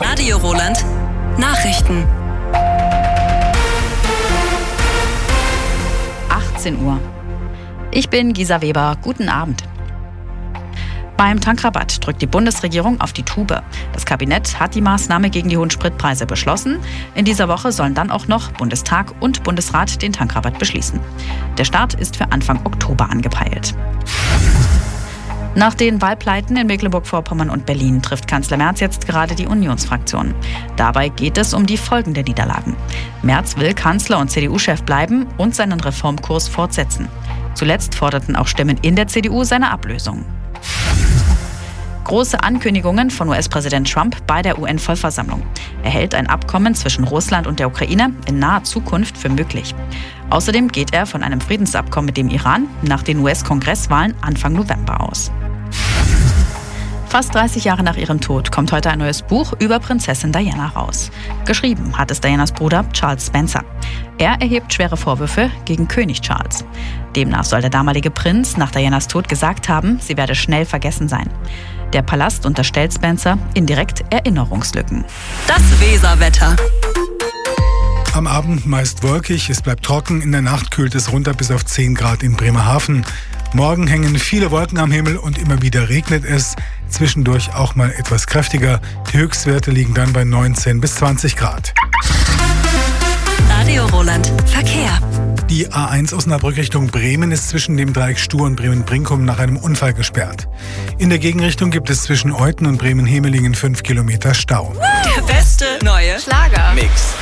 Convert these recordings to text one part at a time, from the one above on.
Radio Roland Nachrichten. 18 Uhr. Ich bin Gisa Weber. Guten Abend. Beim Tankrabatt drückt die Bundesregierung auf die Tube. Das Kabinett hat die Maßnahme gegen die hohen Spritpreise beschlossen. In dieser Woche sollen dann auch noch Bundestag und Bundesrat den Tankrabatt beschließen. Der Start ist für Anfang Oktober angepeilt. Nach den Wahlpleiten in Mecklenburg-Vorpommern und Berlin trifft Kanzler Merz jetzt gerade die Unionsfraktion. Dabei geht es um die Folgen der Niederlagen. Merz will Kanzler und CDU-Chef bleiben und seinen Reformkurs fortsetzen. Zuletzt forderten auch Stimmen in der CDU seine Ablösung. Große Ankündigungen von US-Präsident Trump bei der UN-Vollversammlung. Er hält ein Abkommen zwischen Russland und der Ukraine in naher Zukunft für möglich. Außerdem geht er von einem Friedensabkommen mit dem Iran nach den US-Kongresswahlen Anfang November aus. Fast 30 Jahre nach ihrem Tod kommt heute ein neues Buch über Prinzessin Diana raus. Geschrieben hat es Dianas Bruder Charles Spencer. Er erhebt schwere Vorwürfe gegen König Charles. Demnach soll der damalige Prinz nach Dianas Tod gesagt haben, sie werde schnell vergessen sein. Der Palast unterstellt Spencer indirekt Erinnerungslücken. Das Weserwetter. Am Abend meist wolkig, es bleibt trocken, in der Nacht kühlt es runter bis auf 10 Grad in Bremerhaven. Morgen hängen viele Wolken am Himmel und immer wieder regnet es, zwischendurch auch mal etwas kräftiger. Die Höchstwerte liegen dann bei 19 bis 20 Grad. Radio Roland Verkehr. Die A1 Osnabrück Richtung Bremen ist zwischen dem Dreieck Stur und Bremen-Brinkum nach einem Unfall gesperrt. In der Gegenrichtung gibt es zwischen Euthen und Bremen-Hemelingen 5 Kilometer Stau. Der beste neue Schlager-Mix.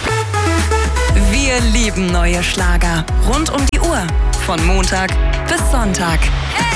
Wir lieben neue Schlager. Rund um die Uhr. Von Montag bis Sonntag.